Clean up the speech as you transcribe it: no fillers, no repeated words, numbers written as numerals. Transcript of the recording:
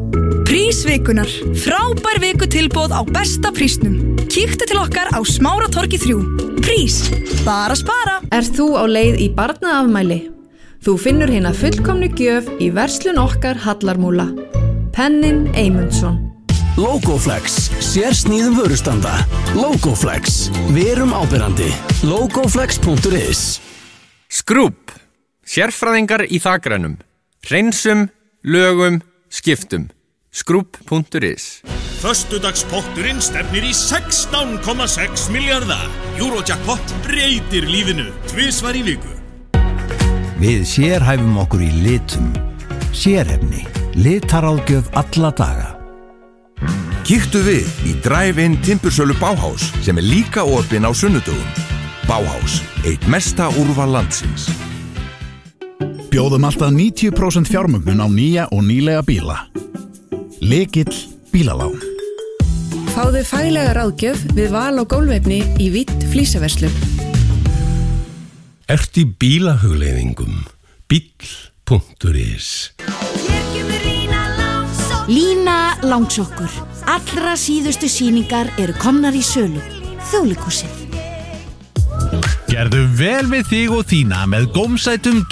Prísvikunar, frábær vikutilboð á besta prísnum. Kíktu til okkar á Smáratorgi 3. Prís, bara spara. Ert þú á leið í barnaafmæli? Þú finnur hina fullkomnu gjöf í verslun okkar Hallarmúla. Pennin Eymundsson. Logoflex, sérsníðum vörustanda. Logoflex, verum áberandi. Logoflex.is. Skrúp, sérfræðingar í þakrænum. Hreinsum, lögum, skiptum. Skrúp.is. Föstudagspotturinn stefnir í 16,6 milljarða. Eurojackpot breytir lífinu tvisvar í viku. Við sérhæfum okkur í litum. Sérhæfni, litaráðgjöf alla daga. Kíktu við í Drive-in timbursölu Bauhaus sem líka opinn á sunnudögum. Bauhaus, eitt mesta úrval landsins. Bjóðum alltaf 90% fjármögnun á nýja og nýlega bíla. Lykill bílalán. Fáðu faglega ráðgjöf við val á gólfefni í Vídd flísaverslun. Ert í bílahugleiðingum. Bíll.is. Lína langsokkur. Allra síðustu sýningar eru komnar í sölu. Þjóðleikhúsið. Gerðu vel við þig og þína með gómsætum